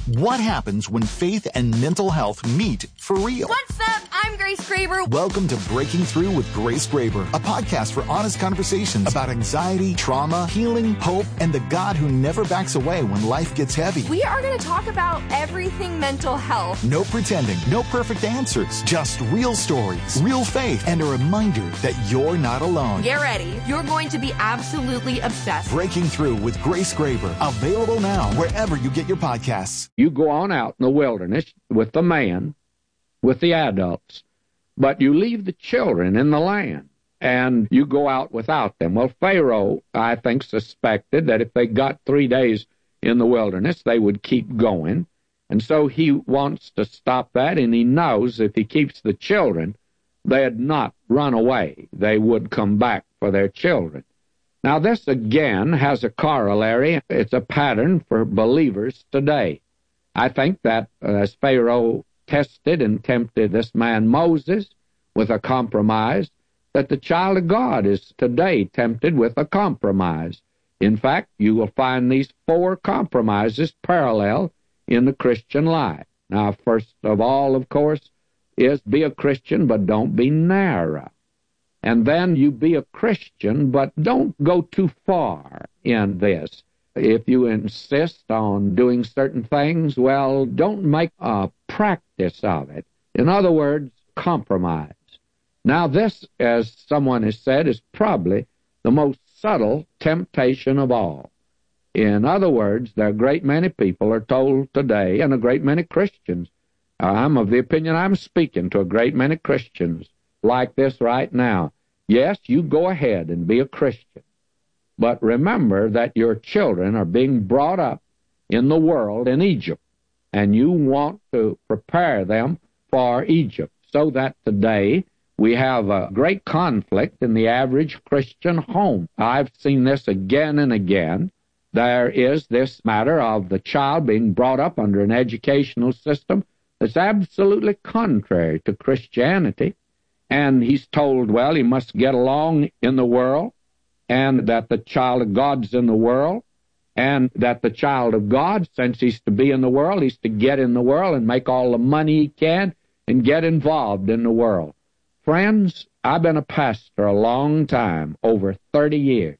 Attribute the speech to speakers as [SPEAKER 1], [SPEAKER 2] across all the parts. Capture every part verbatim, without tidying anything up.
[SPEAKER 1] What happens when faith and mental health meet for real?
[SPEAKER 2] What's up? I'm Grace Graber.
[SPEAKER 1] Welcome to Breaking Through with Grace Graber, a podcast for honest conversations about anxiety, trauma, healing, hope, and the God who never backs away when life gets heavy.
[SPEAKER 2] We are going to talk about everything mental health.
[SPEAKER 1] No pretending, no perfect answers, just real stories, real faith, and a reminder that you're not alone.
[SPEAKER 2] Get ready. You're going to be absolutely obsessed.
[SPEAKER 1] Breaking Through with Grace Graber, available now wherever you get your podcasts.
[SPEAKER 3] You go on out in the wilderness with the man, with the adults, but you leave the children in the land, and you go out without them. Well, Pharaoh, I think, suspected that if they got three days in the wilderness, they would keep going, and so he wants to stop that, and he knows if he keeps the children, they'd not run away. They would come back for their children. Now, this, again, has a corollary. It's a pattern for believers today. I think that uh, as Pharaoh tested and tempted this man Moses with a compromise, that the child of God is today tempted with a compromise. In fact, you will find these four compromises parallel in the Christian life. Now, first of all, of course, is be a Christian, but don't be narrow. And then you be a Christian, but don't go too far in this. If you insist on doing certain things, well, don't make a practice of it. In other words, compromise. Now, this, as someone has said, is probably the most subtle temptation of all. In other words, there are a great many people are told today, and a great many Christians, I'm of the opinion I'm speaking to a great many Christians like this right now. Yes, you go ahead and be a Christian. But remember that your children are being brought up in the world in Egypt, and you want to prepare them for Egypt, so that today we have a great conflict in the average Christian home. I've seen this again and again. There is this matter of the child being brought up under an educational system that's absolutely contrary to Christianity, and he's told, well, he must get along in the world, and that the child of God's in the world, and that the child of God, since he's to be in the world, he's to get in the world and make all the money he can and get involved in the world. Friends, I've been a pastor a long time, over thirty years.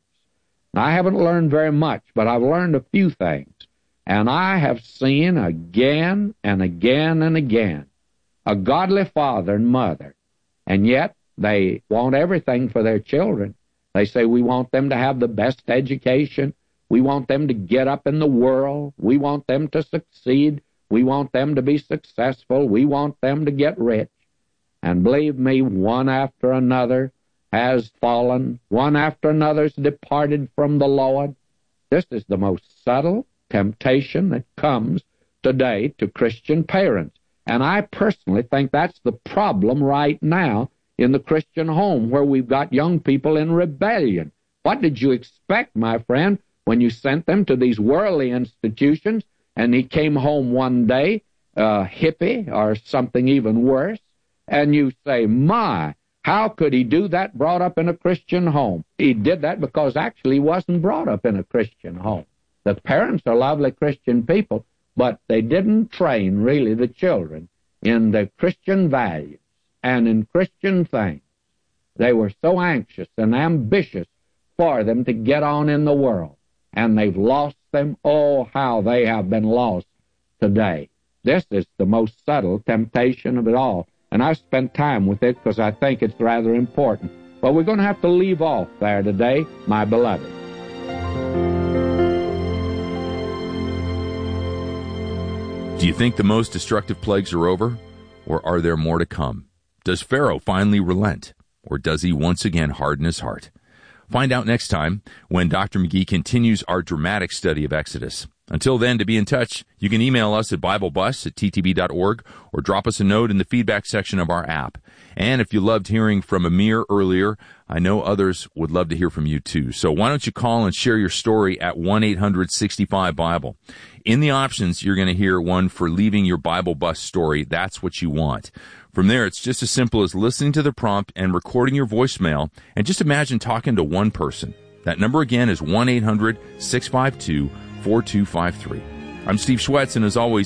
[SPEAKER 3] I haven't learned very much, but I've learned a few things. And I have seen again and again and again a godly father and mother, and yet they want everything for their children. They say, we want them to have the best education. We want them to get up in the world. We want them to succeed. We want them to be successful. We want them to get rich. And believe me, one after another has fallen. One after another has departed from the Lord. This is the most subtle temptation that comes today to Christian parents. And I personally think that's the problem right now in the Christian home, where we've got young people in rebellion. What did you expect, my friend, when you sent them to these worldly institutions, and he came home one day, a hippie or something even worse, and you say, my, how could he do that brought up in a Christian home? He did that because actually he wasn't brought up in a Christian home. The parents are lovely Christian people, but they didn't train really the children in the Christian values and in Christian things. They were so anxious and ambitious for them to get on in the world, and they've lost them. Oh, how they have been lost today. This is the most subtle temptation of it all, and I've spent time with it because I think it's rather important. But we're going to have to leave off there today, my beloved.
[SPEAKER 4] Do you think the most destructive plagues are over, or are there more to come? Does Pharaoh finally relent, or does he once again harden his heart? Find out next time when Doctor McGee continues our dramatic study of Exodus. Until then, to be in touch, you can email us at biblebus at t t b dot org or drop us a note in the feedback section of our app. And if you loved hearing from Amir earlier, I know others would love to hear from you too. So why don't you call and share your story at one eight hundred sixty-five Bible. In the options, you're going to hear one for leaving your Bible Bus story. That's what you want. From there, it's just as simple as listening to the prompt and recording your voicemail, and just imagine talking to one person. That number again is one eight hundred six five two four two five three. I'm Steve Schwetz, and as always,